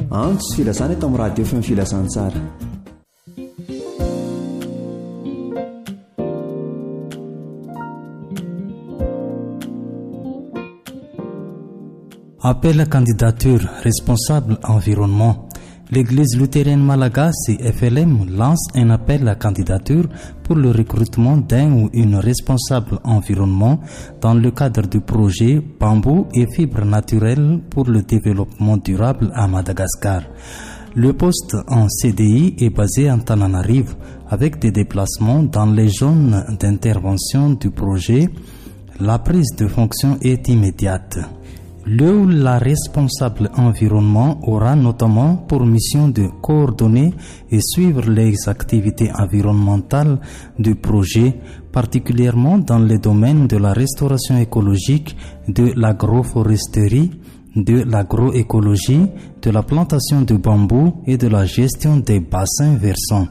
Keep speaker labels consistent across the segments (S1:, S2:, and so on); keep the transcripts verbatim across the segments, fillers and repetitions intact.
S1: antso filazana eto amin'ny radio feo filazansara.
S2: Appel à candidature responsable environnement. L'église luthérienne malagasy F L M lance un appel à candidature pour le recrutement d'un ou une responsable environnement dans le cadre du projet Bambou et fibres naturelles pour le développement durable à Madagascar. Le poste en C D I est basé en Tananarive avec des déplacements dans les zones d'intervention du projet. La prise de fonction est immédiate. Le ou la responsable environnement aura notamment pour mission de coordonner et suivre les activités environnementales du projet, particulièrement dans les domaines de la restauration écologique, de l'agroforesterie, de l'agroécologie, de la plantation de bambou et de la gestion des bassins versants.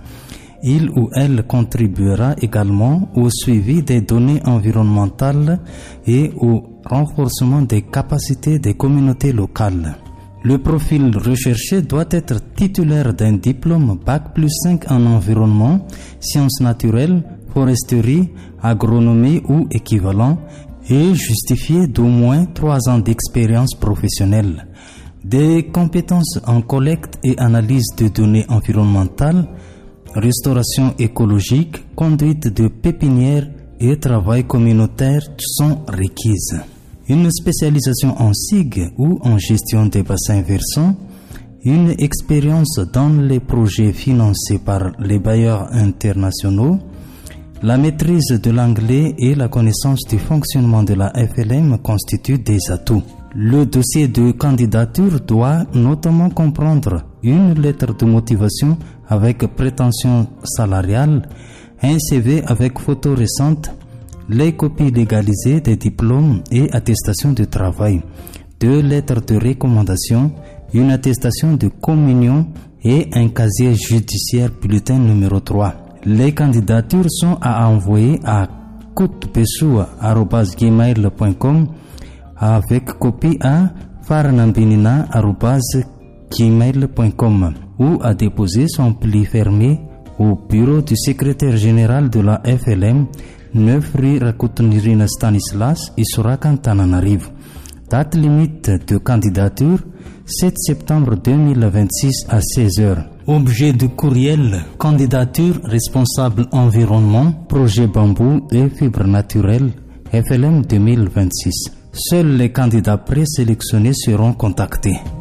S2: Il ou elle contribuera également au suivi des données environnementales et au renforcement des capacités des communautés locales. Le profil recherché doit être titulaire d'un diplôme bac plus cinq en environnement, sciences naturelles, foresterie, agronomie ou équivalent et justifié d'au moins trois ans d'expérience professionnelle. Des compétences en collecte et analyse de données environnementales, restauration écologique, conduite de pépinière et travail communautaire sont requises. Une spécialisation en S I G ou en gestion des bassins versants, une expérience dans les projets financés par les bailleurs internationaux, la maîtrise de l'anglais et la connaissance du fonctionnement de la F L M constituent des atouts. Le dossier de candidature doit notamment comprendre une lettre de motivation avec prétention salariale, un C V avec photo récente, les copies légalisées des diplômes et attestations de travail, deux lettres de recommandation, une attestation de communion et un casier judiciaire bulletin numéro trois. Les candidatures sont à envoyer à kutbesua arobase gmail point com avec copie à faranambinina arobase gmail point com ou à déposer son pli fermé au bureau du secrétaire général de la F L M, neuf rue Rakotonirina Stanislas, Isurakan, Tananarive. Date limite de candidature, sept septembre deux mille vingt-six à seize heures. Objet du courriel, candidature responsable environnement, projet bambou et fibres naturelles, F L M deux mille vingt-six. Seuls les candidats présélectionnés seront contactés.